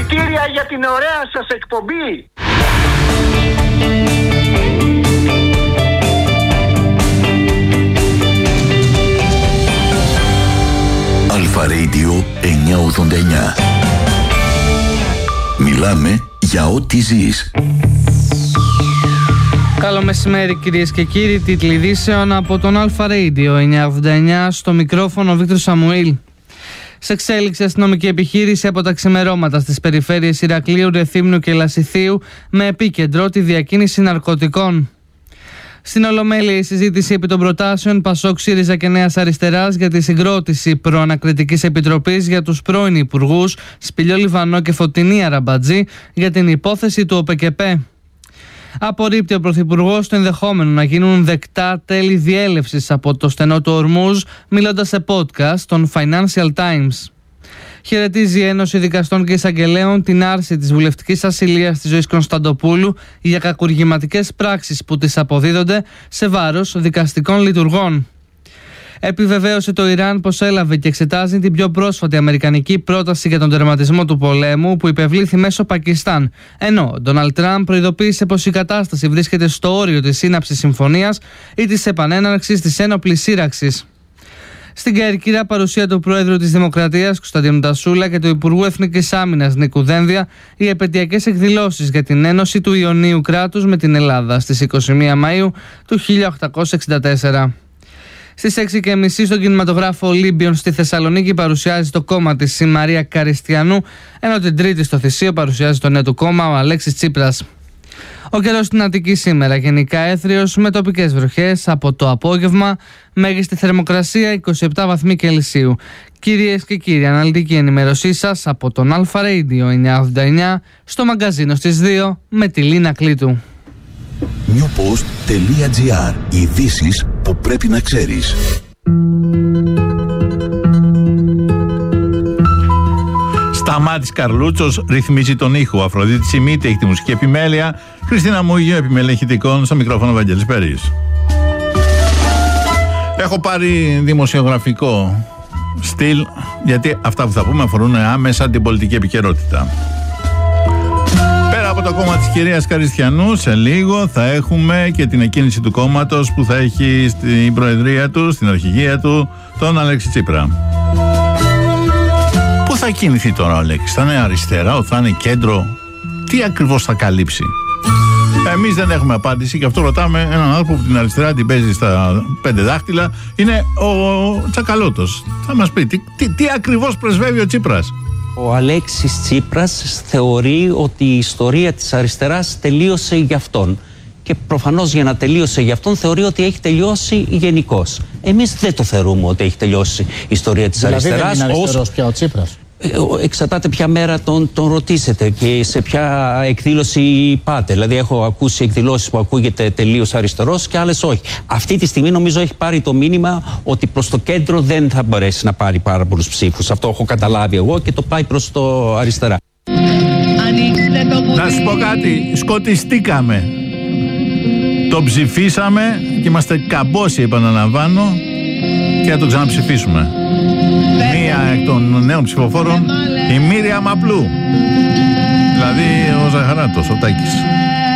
Συγχαρητήρια για την ωραία σας εκπομπή. Αλφα Radio 989. Μιλάμε για ό,τι ζεις. Καλό μεσημέρι κυρίες και κύριοι, τίτλοι ειδήσεων από τον Αλφα Radio 989, στο μικρόφωνο Βίκτορ Σαμουήλ. Σε εξέλιξη αστυνομική επιχείρηση από τα ξημερώματα στις περιφέρειες Ηρακλείου, Ρεθύμνου και Λασιθίου με επίκεντρο τη διακίνηση ναρκωτικών. Στην Ολομέλεια η συζήτηση επί των προτάσεων Πασόκ, ΣΥΡΙΖΑ και Νέας Αριστεράς για τη συγκρότηση προανακριτικής επιτροπής για τους πρώην υπουργούς Σπηλιό Λιβανό και Φωτεινή Αραμπατζή για την υπόθεση του ΟΠΕΚΕΠΕ. Απορρίπτει ο Πρωθυπουργός το ενδεχόμενο να γίνουν δεκτά τέλη διέλευσης από το στενό του Ορμούζ, μιλώντας σε podcast των Financial Times. Χαιρετίζει η Ένωση Δικαστών και Εισαγγελέων την άρση της βουλευτικής ασυλίας της Ζωής Κωνσταντοπούλου για κακουργηματικές πράξεις που της αποδίδονται σε βάρος δικαστικών λειτουργών. Επιβεβαίωσε το Ιράν πως έλαβε και εξετάζει την πιο πρόσφατη αμερικανική πρόταση για τον τερματισμό του πολέμου που υπευλήθη μέσω Πακιστάν, ενώ ο Ντόναλντ Τραμπ προειδοποίησε πως η κατάσταση βρίσκεται στο όριο της σύναψης συμφωνίας ή της επανέναρξης της ένοπλης σύραξης. Στην Κέρκυρα, παρουσία του Πρόεδρου της Δημοκρατίας Κωνσταντίνου Τασούλα και του Υπουργού Εθνικής Άμυνας Νίκου Δένδια, οι επαιτειακές εκδηλώσεις για την ένωση του Ιωνίου κράτους με την Ελλάδα στις 21 Μαΐου του 1864. Στις 6:30 στον κινηματογράφο Ολύμπιον στη Θεσσαλονίκη παρουσιάζει το κόμμα της η Μαρία Καριστιανού, ενώ την Τρίτη στο Θησίο παρουσιάζει το νέο του κόμμα ο Αλέξης Τσίπρας. Ο καιρός στην Αττική σήμερα γενικά έθριος με τοπικές βροχές από το απόγευμα, μέγιστη θερμοκρασία 27 βαθμοί Κελσίου. Κυρίες και κύριοι, αναλυτική ενημέρωσή σας από τον Αλφα Radio 989 στο μαγκαζίνο στις 2 με τη Λίνα Κλήτου. newpost.gr. Ειδήσεις που πρέπει να ξέρεις. Σταμάτης Καρλούτσος ρυθμίζει τον ήχο. Αφροδίτη Σιμίτη έχει τη μουσική επιμέλεια. Χριστίνα Μούγιο, επιμέλεια ηχητικών. Στο μικρόφωνο Βαγγέλης Περής. Έχω πάρει δημοσιογραφικό στυλ, γιατί αυτά που θα πούμε αφορούν άμεσα την πολιτική επικαιρότητα. Πέρα από το κόμμα της κυρίας Καριστιανού, σε λίγο θα έχουμε και την εκκίνηση του κόμματος που θα έχει στην προεδρία του, στην αρχηγία του, τον Αλέξη Τσίπρα. Πού θα κινηθεί τώρα ο Αλέξης? Θα είναι αριστερά, θα είναι κέντρο? Τι ακριβώς θα καλύψει? Εμείς δεν έχουμε απάντηση, και αυτό ρωτάμε έναν άνθρωπο που την αριστερά την παίζει στα 5 δάχτυλα. Είναι ο Τσακαλώτος. Θα μας πει τι ακριβώς πρεσβεύει ο Τσίπρας. Ο Αλέξης Τσίπρας θεωρεί ότι η ιστορία της αριστεράς τελείωσε για αυτόν. Και προφανώς για να τελείωσε για αυτόν θεωρεί ότι έχει τελειώσει γενικώς. Εμείς δεν το θεωρούμε ότι έχει τελειώσει η ιστορία της αριστεράς. Δηλαδή δεν είναι αριστερός πια ο Τσίπρας? Εξαρτάται ποια μέρα τον ρωτήσετε και σε ποια εκδήλωση πάτε. Δηλαδή έχω ακούσει εκδηλώσεις που ακούγεται τελείως αριστερός και άλλες όχι. Αυτή τη στιγμή νομίζω έχει πάρει το μήνυμα ότι προς το κέντρο δεν θα μπορέσει να πάρει πάρα πολλούς ψήφους. Αυτό έχω καταλάβει εγώ και το πάει προς το αριστερά. Να σου πω κάτι, σκοτιστήκαμε. Το ψηφίσαμε και είμαστε καμπόσοι, επαναλαμβάνω, και θα το ξαναψηφίσουμε. Μία εκ των νέων ψηφοφόρων, η Μύρια Μαπλού. Δηλαδή ο Ζαχαράτος, ο Τάκης.